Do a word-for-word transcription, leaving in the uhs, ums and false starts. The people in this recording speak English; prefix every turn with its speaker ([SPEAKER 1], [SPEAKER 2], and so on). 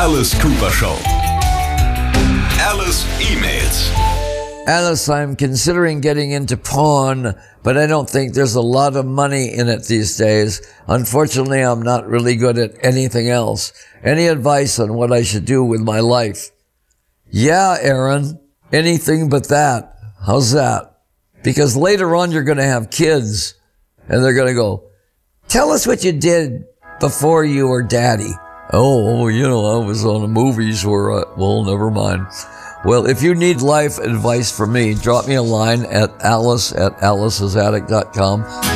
[SPEAKER 1] Alice Cooper Show. Alice E-Mails.
[SPEAKER 2] Alice, I'm considering getting into pawn, but I don't think there's a lot of money in it these days. Unfortunately, I'm not really good at anything else. Any advice on what I should do with my life? Yeah, Aaron, anything but that. How's that? Because later on you're going to have kids, and they're going to go, tell us what you did before you were daddy. Oh, you know, I was on the movies where, uh, well, never mind. Well, if you need life advice from me, drop me a line at alice at alice's attic dot com.